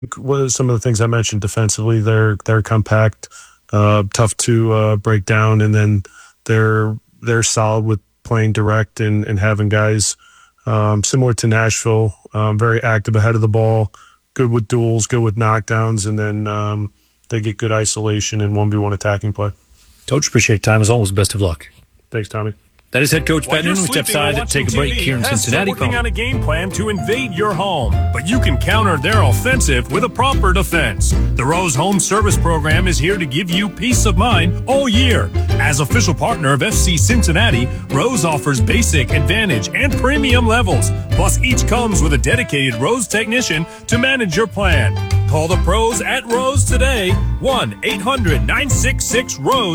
What are some of the things I mentioned defensively? They're compact, tough to break down, and then they're solid with playing direct and having guys similar to Nashville, very active ahead of the ball, good with duels, good with knockdowns, and then they get good isolation and 1v1 attacking play. Coach, appreciate your time as always. Best of luck. Thanks, Tommy. That is head coach Pat Noonan. We step aside to take a break here in Cincinnati. Working on a game plan to invade your home, but you can counter their offensive with a proper defense. The Rose Home Service Program is here to give you peace of mind all year. As official partner of FC Cincinnati, Rose offers basic, advantage, and premium levels. Plus, each comes with a dedicated Rose technician to manage your plan. Call the pros at Rose today, 1-800-966-ROSE.